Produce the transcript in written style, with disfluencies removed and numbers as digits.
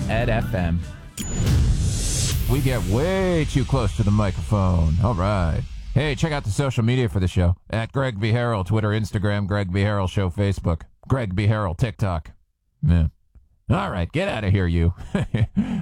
Ed FM. We get way too close to the microphone. All right. Hey, check out the social media for the show. At Greg B. Harrell, Twitter, Instagram, Greg B. Harrell Show, Facebook. Greg B. Harrell, TikTok. Yeah. All right, get out of here, you.